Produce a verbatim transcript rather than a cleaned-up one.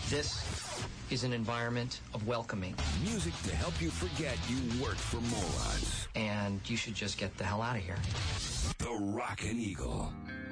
This is an environment of welcoming. Music to help you forget you worked for morons. And you should just get the hell out of here. The Rockin' Eagle.